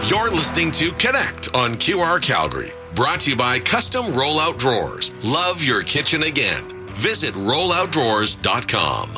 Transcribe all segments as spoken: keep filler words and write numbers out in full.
You're listening to Connect on Q R Calgary. Brought to you by Custom Rollout Drawers. Love your kitchen again. Visit rollout drawers dot com.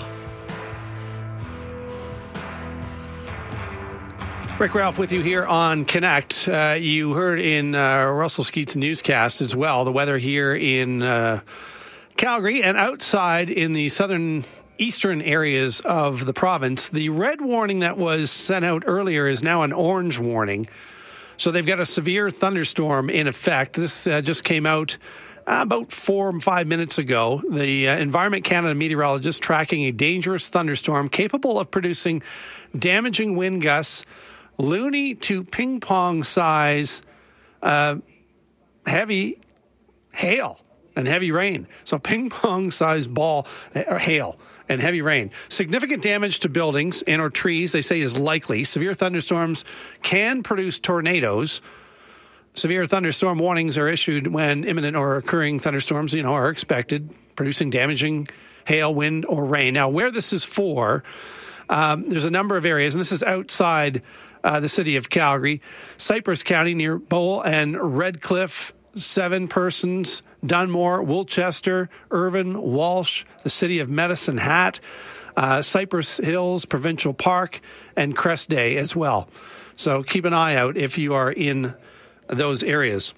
Rick Ralph with you here on Connect. Uh, you heard in uh, Russell Skeet's newscast as well, the weather here in uh, Calgary and outside in the southern eastern areas of the province. The red warning that was sent out earlier is now an orange warning. So they've got a severe thunderstorm in effect. This uh, just came out uh, about four or five minutes ago. The uh, Environment Canada meteorologist tracking a dangerous thunderstorm capable of producing damaging wind gusts, loony to ping pong size, uh, heavy hail and heavy rain. So ping pong size ball or hail and heavy rain. Significant damage to buildings and or trees, they say, is likely. Severe thunderstorms can produce tornadoes. Severe thunderstorm warnings are issued when imminent or occurring thunderstorms, you know, are expected, producing damaging hail, wind, or rain. Now, where this is for, um, there's a number of areas, and this is outside uh, the city of Calgary. Cypress County near Bowl and Redcliffe, seven persons. Dunmore, Woolchester, Irvin, Walsh, the city of Medicine Hat, uh, Cypress Hills Provincial Park, and Crest Day as well. So keep an eye out if you are in those areas.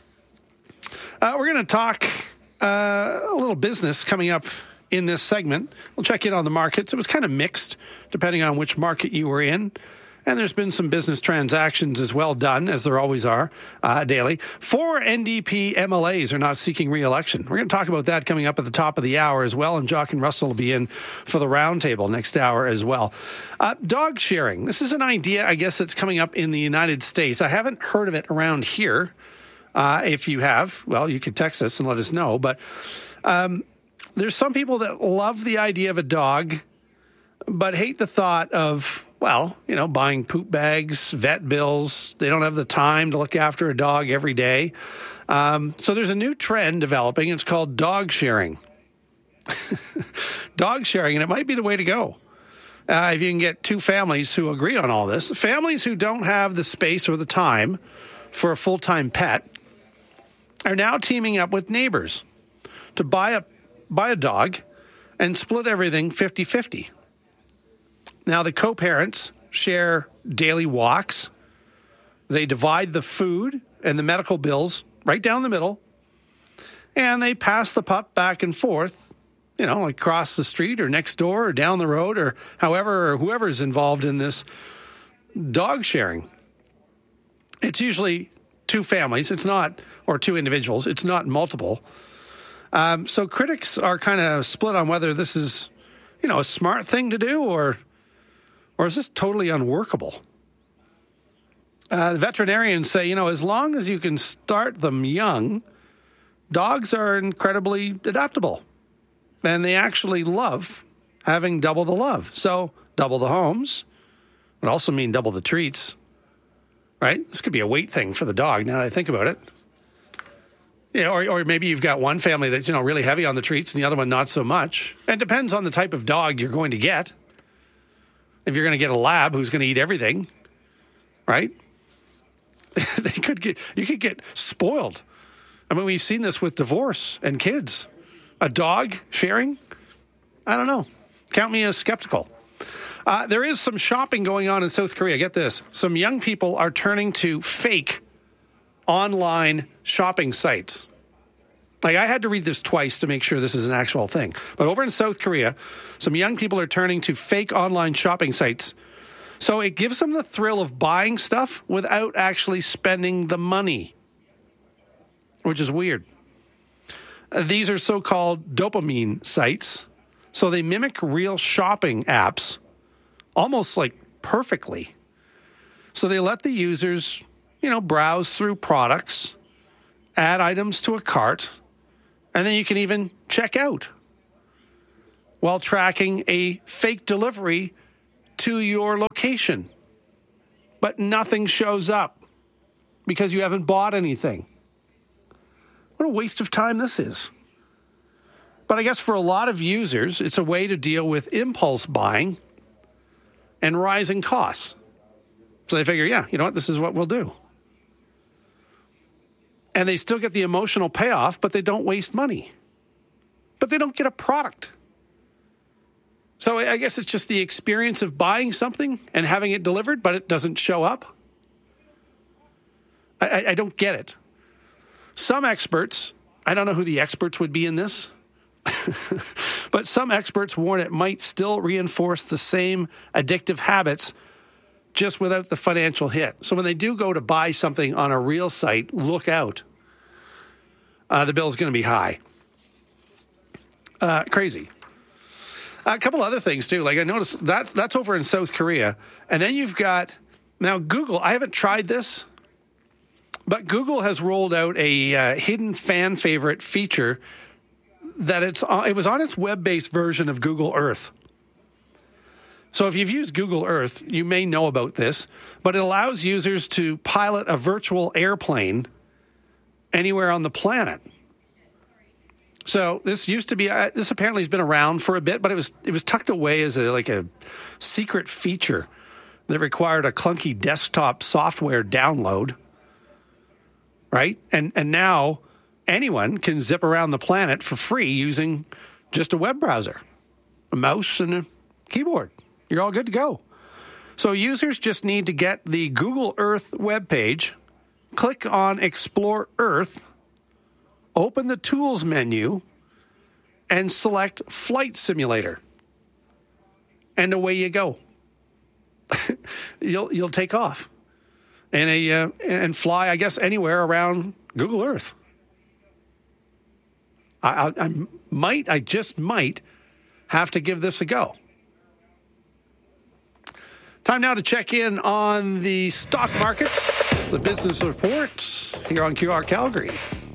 Uh, we're going to talk uh, a little business coming up in this segment. We'll check in on the markets. It was kind of mixed depending on which market you were in. And there's been some business transactions as well done, as there always are, uh, daily. Four N D P M L As are not seeking re-election. We're going to talk about that coming up at the top of the hour as well, and Jock and Russell will be in for the roundtable next hour as well. Uh, dog sharing. This is an idea, I guess, that's coming up in the United States. I haven't heard of it around here. Uh, if you have, well, you could text us and let us know. But um, there's some people that love the idea of a dog, but hate the thought of, well, you know, buying poop bags, vet bills. They don't have the time to look after a dog every day. Um, so there's a new trend developing. It's called dog sharing. Dog sharing, and it might be the way to go. Uh, if you can get two families who agree on all this. Families who don't have the space or the time for a full-time pet are now teaming up with neighbors to buy a, buy a dog and split everything fifty-fifty. Now, the co-parents share daily walks. They divide the food and the medical bills right down the middle. And they pass the pup back and forth, you know, across the street or next door or down the road or however, or whoever's involved in this dog sharing. It's usually two families. It's not, or two individuals. It's not multiple. Um, so critics are kind of split on whether this is, you know, a smart thing to do or... Or is this totally unworkable? Uh, the veterinarians say, you know, as long as you can start them young, dogs are incredibly adaptable. And they actually love having double the love. So double the homes would also mean double the treats, right? This could be a weight thing for the dog, now that I think about it. Yeah, or, or maybe you've got one family that's, you know, really heavy on the treats and the other one not so much. It depends on the type of dog you're going to get. If you're going to get a lab who's going to eat everything, right? they could get you could get spoiled. I mean, we've seen this with divorce and kids. A dog sharing? I don't know. Count me as skeptical. Uh, there is some shopping going on in South Korea. Get this. Some young people are turning to fake online shopping sites. Like, I had to read this twice to make sure this is an actual thing. But over in South Korea, some young people are turning to fake online shopping sites. So it gives them the thrill of buying stuff without actually spending the money, which is weird. Uh, these are so-called dopamine sites. So they mimic real shopping apps almost like perfectly. So they let the users, you know, browse through products, add items to a cart, and then you can even check out while tracking a fake delivery to your location. But nothing shows up because you haven't bought anything. What a waste of time this is. But I guess for a lot of users, it's a way to deal with impulse buying and rising costs. So they figure, yeah, you know what, this is what we'll do. And they still get the emotional payoff, but they don't waste money. But they don't get a product. So I guess it's just the experience of buying something and having it delivered, but it doesn't show up. I, I don't get it. Some experts, I don't know who the experts would be in this, but some experts warn it might still reinforce the same addictive habits just without the financial hit. So when they do go to buy something on a real site, look out. Uh, the bill's going to be high. Uh, crazy. A couple other things, too. Like I noticed that's, that's over in South Korea. And then you've got, now Google, I haven't tried this, but Google has rolled out a uh, hidden fan favorite feature that it's on, it was on its web-based version of Google Earth. So if you've used Google Earth, you may know about this, but it allows users to pilot a virtual airplane anywhere on the planet. So this used to be, uh, this apparently has been around for a bit, but it was it was tucked away as a like a secret feature that required a clunky desktop software download, right? And and now anyone can zip around the planet for free using just a web browser, a mouse and a keyboard. You're all good to go. So users just need to get the Google Earth webpage, click on Explore Earth, open the Tools menu, and select Flight Simulator. And away you go. you'll you'll take off and a uh, and fly, I guess, anywhere around Google Earth. I, I, I might, I just might have to give this a go. Time now to check in on the stock markets, the business report here on Q R Calgary.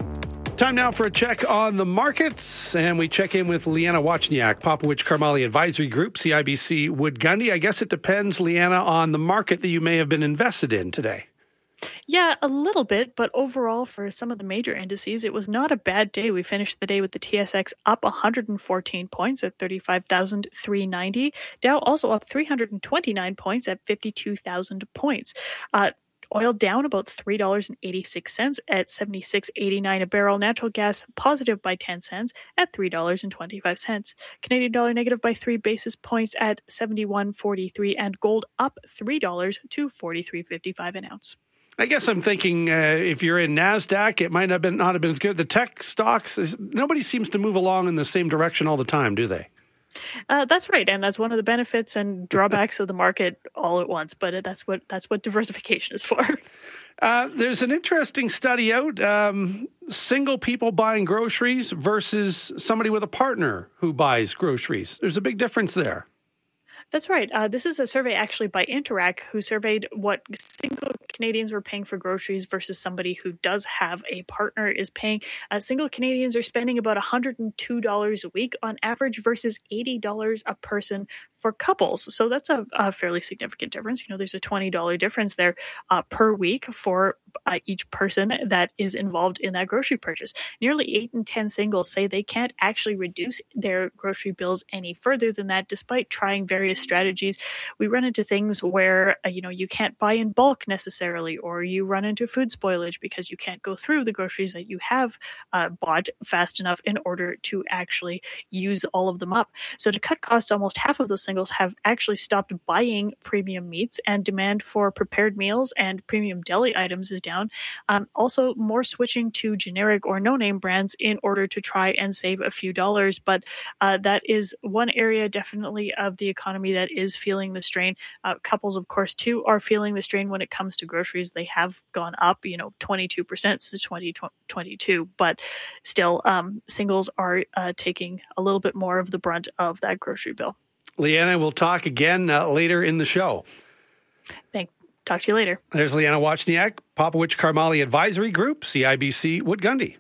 Time now for a check on the markets, and we check in with Leanna Wachniak, Popowich Karmali Advisory Group, C I B C Wood Gundy. I guess it depends, Leanna, on the market that you may have been invested in today. Yeah, a little bit, but overall for some of the major indices, it was not a bad day. We finished the day with the T S X up one hundred fourteen points at thirty-five thousand three hundred ninety. Dow also up three hundred twenty-nine points at fifty-two thousand points. Uh, Oil down about three dollars and eighty-six cents at seventy-six eighty-nine a barrel. Natural gas positive by ten cents at three dollars and twenty-five cents. Canadian dollar negative by three basis points at seventy-one forty-three, and gold up three dollars to forty-three fifty-five an ounce. I guess I'm thinking uh, if you're in NASDAQ, it might have been not have been as good. The tech stocks, is, nobody seems to move along in the same direction all the time, do they? Uh, that's right, and that's one of the benefits and drawbacks of the market all at once. But that's what that's what diversification is for. Uh, there's an interesting study out: um, single people buying groceries versus somebody with a partner who buys groceries. There's a big difference there. That's right. Uh, this is a survey actually by Interac, who surveyed what single Canadians were paying for groceries versus somebody who does have a partner is paying. Uh, single Canadians are spending about one hundred two dollars a week on average versus eighty dollars a person for couples. So that's a, a fairly significant difference. You know, there's a twenty dollars difference there uh, per week for uh, each person that is involved in that grocery purchase. Nearly eight in ten singles say they can't actually reduce their grocery bills any further than that, despite trying various strategies. We run into things where, uh, you know, you can't buy in bulk necessarily, or you run into food spoilage because you can't go through the groceries that you have uh, bought fast enough in order to actually use all of them up. So to cut costs, almost half of those singles have actually stopped buying premium meats, and demand for prepared meals and premium deli items is down. Um, also, more switching to generic or no-name brands in order to try and save a few dollars. But uh, that is one area definitely of the economy that is feeling the strain. Uh, couples, of course, too, are feeling the strain when it comes to groceries. They have gone up, you know, twenty-two percent since twenty twenty-two, but still um, singles are uh, taking a little bit more of the brunt of that grocery bill. Leanna, we'll talk again uh, later in the show. Thank. Talk to you later. There's Leanna Wachniak, Popowich Karmali Advisory Group, C I B C Wood Gundy.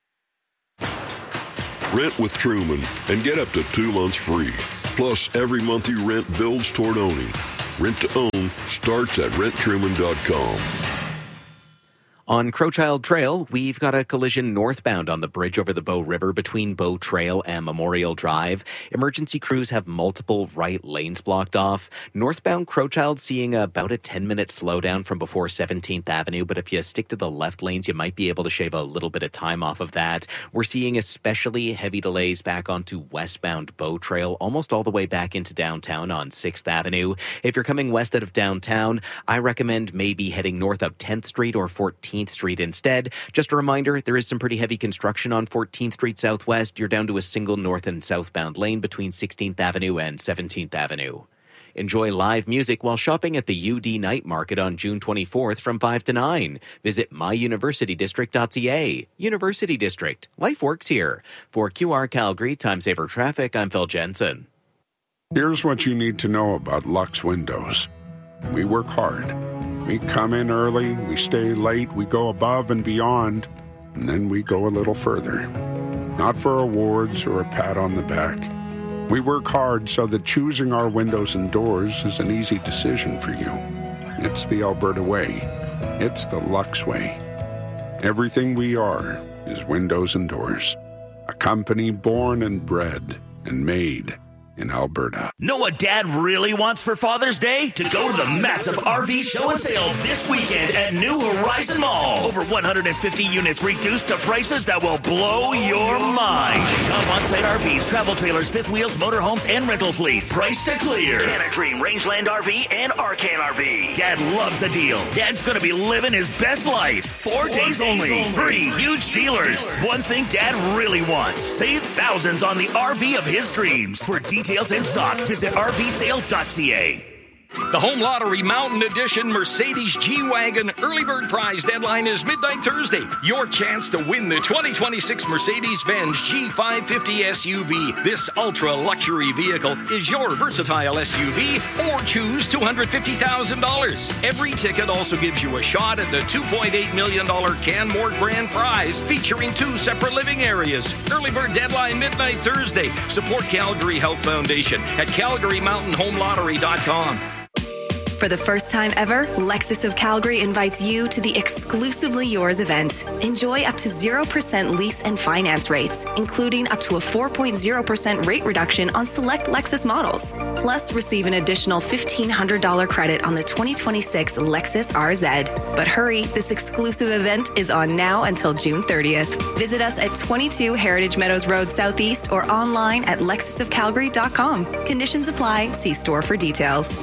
Rent with Truman and get up to two months free. Plus, every month you rent builds toward owning. Rent to own starts at rent truman dot com. On Crowchild Trail, we've got a collision northbound on the bridge over the Bow River between Bow Trail and Memorial Drive. Emergency crews have multiple right lanes blocked off. Northbound Crowchild seeing about a ten-minute slowdown from before seventeenth Avenue, but if you stick to the left lanes, you might be able to shave a little bit of time off of that. We're seeing especially heavy delays back onto westbound Bow Trail, almost all the way back into downtown on sixth Avenue. If you're coming west out of downtown, I recommend maybe heading north up tenth Street or fourteenth Street instead. Just a reminder, there is some pretty heavy construction on fourteenth Street Southwest. You're down to a single north and southbound lane between sixteenth Avenue and seventeenth Avenue. Enjoy live music while shopping at the U D Night Market on June twenty-fourth from five to nine. Visit my university district dot c a. University District. Life works here. For Q R Calgary Time Saver Traffic, I'm Phil Jensen. Here's what you need to know about Lux Windows. We work hard. We come in early, we stay late, we go above and beyond, and then we go a little further. Not for awards or a pat on the back. We work hard so that choosing our windows and doors is an easy decision for you. It's the Alberta way. It's the Lux way. Everything we are is windows and doors. A company born and bred and made in Alberta. Know what Dad really wants for Father's Day? To go to the massive R V show and sale this weekend at New Horizon Mall. Over one hundred fifty units reduced to prices that will blow your mind. Shop on-site R Vs, travel trailers, fifth wheels, motorhomes, and rental fleets. Price to clear. Canna Dream, Rangeland R V, and Arcan R V. Dad loves a deal. Dad's going to be living his best life. Four, Four days, days only. only. Three huge dealers. One thing Dad really wants. Save thousands on the R V of his dreams. For details in stock, visit r v sale dot c a. The Home Lottery Mountain Edition Mercedes G-Wagon Early Bird Prize deadline is midnight Thursday. Your chance to win the twenty twenty-six Mercedes-Benz G five fifty S U V. This ultra-luxury vehicle is your versatile S U V, or choose two hundred fifty thousand dollars. Every ticket also gives you a shot at the two point eight million dollars Canmore Grand Prize, featuring two separate living areas. Early Bird deadline midnight Thursday. Support Calgary Health Foundation at calgary mountain home lottery dot com. For the first time ever, Lexus of Calgary invites you to the Exclusively Yours event. Enjoy up to zero percent lease and finance rates, including up to a four point zero percent rate reduction on select Lexus models. Plus, receive an additional fifteen hundred dollars credit on the twenty twenty-six Lexus R Z. But hurry, this exclusive event is on now until June thirtieth. Visit us at twenty-two Heritage Meadows Road Southeast or online at lexus of calgary dot com. Conditions apply. See store for details.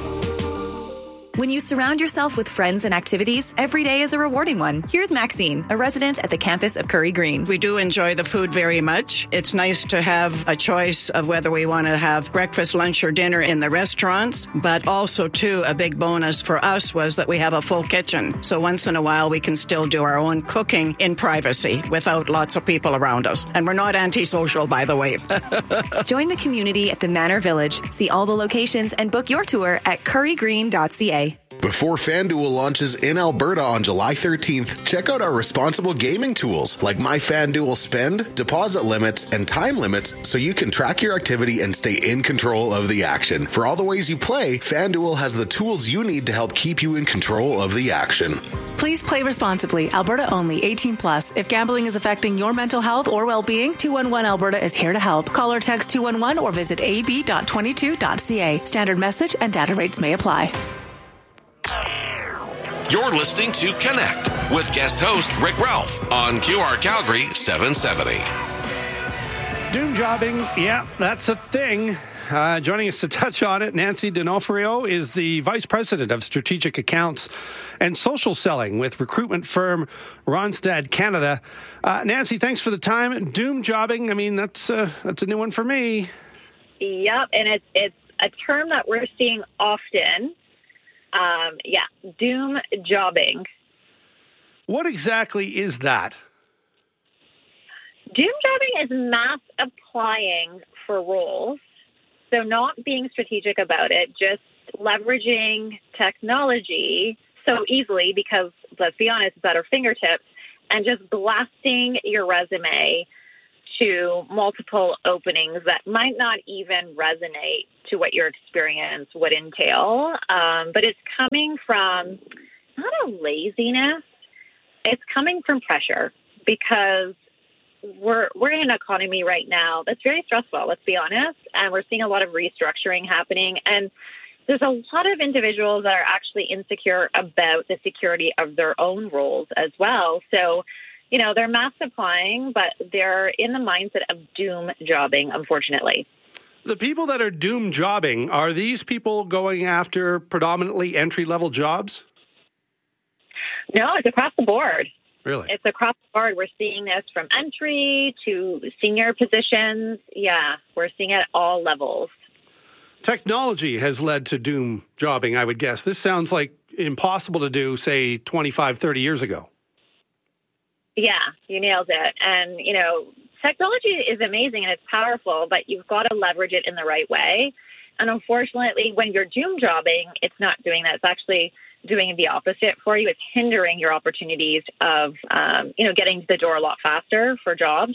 When you surround yourself with friends and activities, every day is a rewarding one. Here's Maxine, a resident at the campus of Curry Green. We do enjoy the food very much. It's nice to have a choice of whether we want to have breakfast, lunch, or dinner in the restaurants, but also, too, a big bonus for us was that we have a full kitchen. So once in a while, we can still do our own cooking in privacy without lots of people around us. And we're not antisocial, by the way. Join the community at the Manor Village. See all the locations and book your tour at curry green dot c a. Before FanDuel launches in Alberta on July thirteenth, check out our responsible gaming tools like My FanDuel Spend, deposit limits, and time limits so you can track your activity and stay in control of the action. For all the ways you play, FanDuel has the tools you need to help keep you in control of the action. Please play responsibly. Alberta only. eighteen plus. If gambling is affecting your mental health or well-being, two one one Alberta is here to help. Call or text two one one or visit a b dot twenty-two dot c a. Standard message and data rates may apply. You're listening to Connect with guest host Rick Ralph on Q R Calgary seven seventy. Doom jobbing, yeah, that's a thing. Uh, joining us to touch on it, Nancy D'Onofrio is the Vice President of Strategic Accounts and Social Selling with recruitment firm Ronstad Canada. Uh, Nancy, thanks for the time. Doom jobbing, I mean, that's, uh, that's a new one for me. Yep, and it's, it's a term that we're seeing often. Um, yeah, doom jobbing. What exactly is that? Doom jobbing is mass applying for roles. So not being strategic about it, just leveraging technology so easily because, let's be honest, it's at our fingertips, and just blasting your resume to multiple openings that might not even resonate to what your experience would entail. Um, but it's coming from not a laziness, it's coming from pressure because we're we're in an economy right now that's very stressful, let's be honest, and we're seeing a lot of restructuring happening. And there's a lot of individuals that are actually insecure about the security of their own roles as well. So, you know, they're mass applying, but they're in the mindset of doom jobbing, unfortunately. The people that are doom jobbing, are these people going after predominantly entry-level jobs? No, it's across the board. Really? It's across the board. We're seeing this from entry to senior positions. Yeah, we're seeing it at all levels. Technology has led to doom jobbing, I would guess. This sounds like impossible to do, say, twenty-five, thirty years ago. Yeah, you nailed it. And, you know, technology is amazing and it's powerful, but you've got to leverage it in the right way. And unfortunately, when you're doom jobbing, it's not doing that. It's actually doing the opposite for you. It's hindering your opportunities of, um, you know, getting to the door a lot faster for jobs.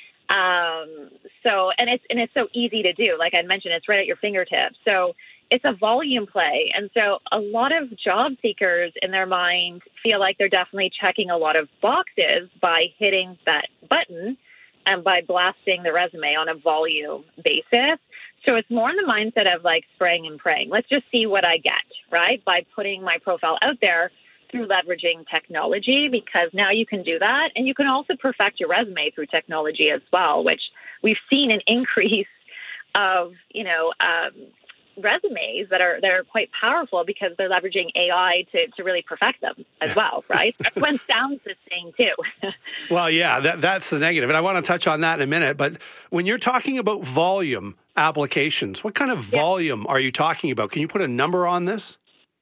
Um, so, and it's, and it's so easy to do. Like I mentioned, it's right at your fingertips. So it's a volume play. And so a lot of job seekers in their mind feel like they're definitely checking a lot of boxes by hitting that button and by blasting the resume on a volume basis. So it's more in the mindset of like spraying and praying. Let's just see what I get, right? By putting my profile out there through leveraging technology, because now you can do that. And you can also perfect your resume through technology as well, which we've seen an increase of, you know, um, resumes that are that are quite powerful because they're leveraging A I to, to really perfect them as well, right? Everyone sounds the same too. Well, yeah, that, that's the negative. And I want to touch on that in a minute. But when you're talking about volume applications, what kind of volume yeah. are you talking about? Can you put a number on this?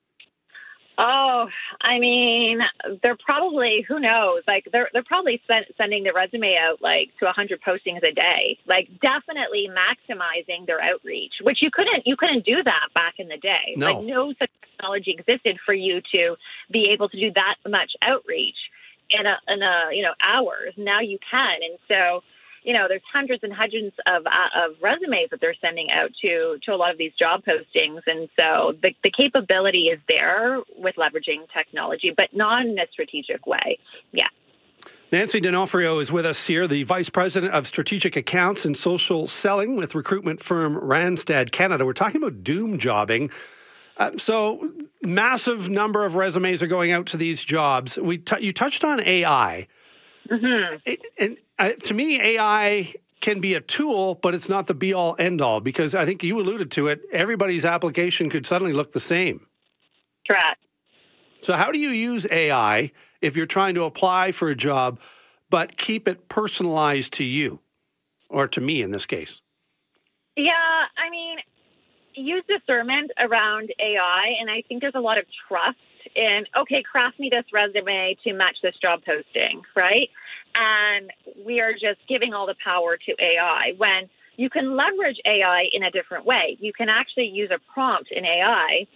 Oh, I mean, they're probably, who knows, like they're they're probably send, sending their resume out like to one hundred postings a day, like definitely maximizing their outreach, which you couldn't you couldn't do that back in the day. No. Like no such technology existed for you to be able to do that much outreach in a, in a you know, hours. Now you can. And so, you know, there's hundreds and hundreds of uh, of resumes that they're sending out to to a lot of these job postings. And so the, the capability is there with leveraging technology, but not in a strategic way. Yeah. Nancy D'Onofrio is with us here, the Vice President of Strategic Accounts and Social Selling with recruitment firm Randstad Canada. We're talking about doom jobbing. Uh, so massive number of resumes are going out to these jobs. We t- You touched on A I. Mm-hmm. It, and uh, to me, A I can be a tool, but it's not the be-all, end-all, because I think you alluded to it. Everybody's application could suddenly look the same. Correct. So how do you use A I if you're trying to apply for a job, but keep it personalized to you, or to me in this case? Yeah, I mean, use discernment around A I, and I think there's a lot of trust in, okay, craft me this resume to match this job posting, right? And we are just giving all the power to A I when you can leverage A I in a different way. You can actually use a prompt in A I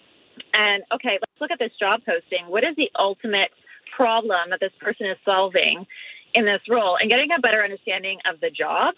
and, okay, let's look at this job posting. What is the ultimate problem that this person is solving in this role, and getting a better understanding of the job,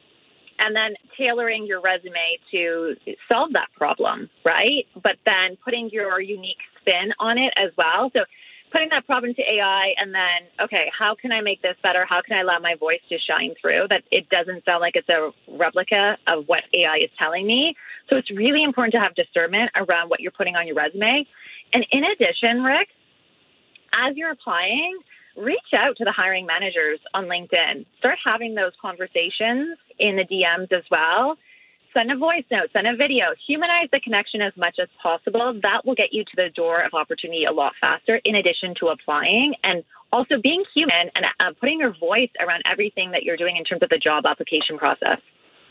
and then tailoring your resume to solve that problem, right? But then putting your unique spin on it as well. So putting that problem to A I and then, okay, how can I make this better? How can I allow my voice to shine through, that it doesn't sound like it's a replica of what A I is telling me? So it's really important to have discernment around what you're putting on your resume. And in addition, Rick, as you're applying, reach out to the hiring managers on LinkedIn. Start having those conversations in the D Ms as well. Send a voice note, send a video, humanize the connection as much as possible. That will get you to the door of opportunity a lot faster, in addition to applying and also being human and uh, putting your voice around everything that you're doing in terms of the job application process.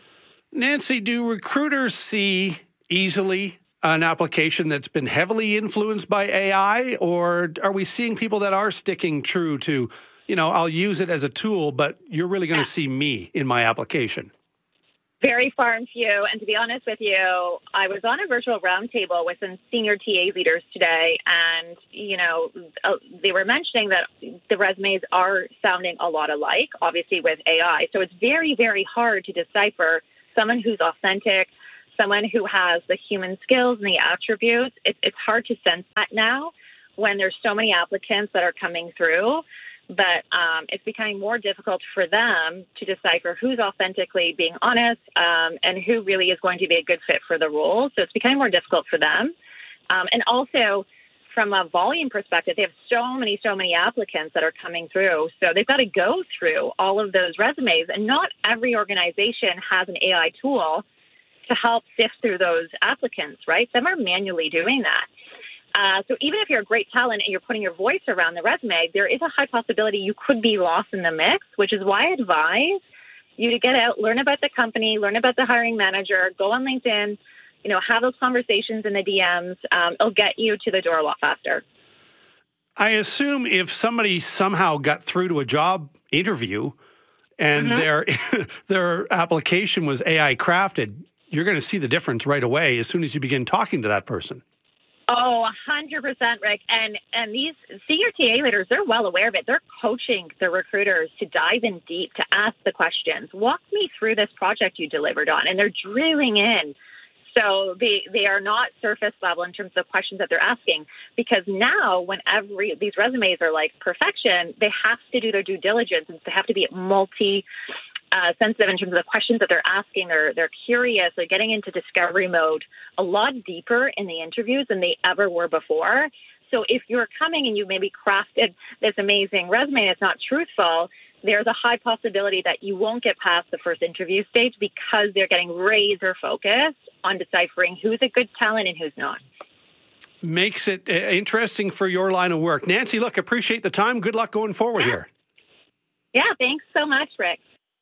Nancy, do recruiters see easily an application that's been heavily influenced by A I, or are we seeing people that are sticking true to, you know, I'll use it as a tool, but you're really going to see me in my application? Very far and few. And to be honest with you, I was on a virtual roundtable with some senior T A leaders today, and, you know, they were mentioning that the resumes are sounding a lot alike, obviously with A I. So it's very, very hard to decipher someone who's authentic, someone who has the human skills and the attributes. It, it's hard to sense that now. when there's so many applicants that are coming through. But um, it's becoming more difficult for them to decipher who's authentically being honest um, and who really is going to be a good fit for the role. So it's becoming more difficult for them. Um, and also, from a volume perspective, they have so many, so many applicants that are coming through. So they've got to go through all of those resumes. And not every organization has an A I tool to help sift through those applicants, right? Some are manually doing that. Uh, so even if you're a great talent and you're putting your voice around the resume, there is a high possibility you could be lost in the mix, which is why I advise you to get out, learn about the company, learn about the hiring manager, go on LinkedIn, you know, have those conversations in the D Ms. Um, it'll get you to the door a lot faster. I assume if somebody somehow got through to a job interview and mm-hmm. their their application was A I crafted, you're going to see the difference right away as soon as you begin talking to that person. Oh, one hundred percent, Rick. And and these senior T A leaders, they're well aware of it. They're coaching the recruiters to dive in deep, to ask the questions. Walk me through this project you delivered on. And they're drilling in. So they, they are not surface level in terms of the questions that they're asking, because now when every these resumes are like perfection, they have to do their due diligence, and they have to be multi uh, sensitive in terms of the questions that they're asking. They're they're curious. They're getting into discovery mode a lot deeper in the interviews than they ever were before. So if you're coming and you maybe crafted this amazing resume that's not truthful, there's a high possibility that you won't get past the first interview stage, because they're getting razor focused on deciphering who's a good talent and who's not. Makes it uh, interesting for your line of work. Nancy, look, appreciate the time. Good luck going forward yeah. here. Yeah, thanks so much, Rick.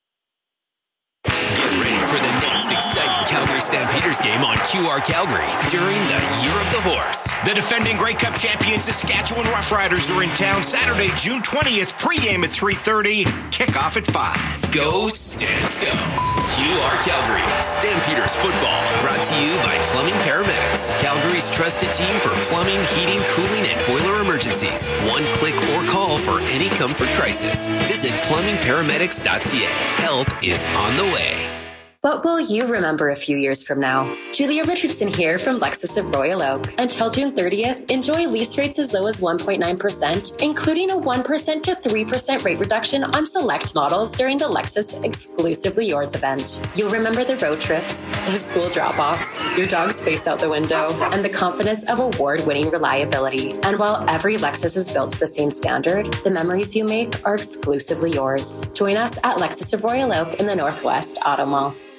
Get ready for the next exciting Calgary Stampeders game on Q R Calgary during the Year of the Horse. The defending Grey Cup champion Saskatchewan Roughriders are in town Saturday, June twentieth, pregame at three thirty, kickoff at five. Go Stamps Go! Q R Calgary Stampeders football, brought to you by Plumbing Paramedics, Calgary's trusted team for plumbing, heating, cooling, and boiler emergencies. One click or call for any comfort crisis. Visit plumbing paramedics dot c a. Help is on the way. What will you remember a few years from now? Julia Richardson here from Lexus of Royal Oak. Until June thirtieth, enjoy lease rates as low as one point nine percent, including a one percent to three percent rate reduction on select models during the Lexus Exclusively Yours event. You'll remember the road trips, the school drop-offs, your dog's face out the window, and the confidence of award-winning reliability. And while every Lexus is built to the same standard, the memories you make are exclusively yours. Join us at Lexus of Royal Oak in the Northwest Auto Mall.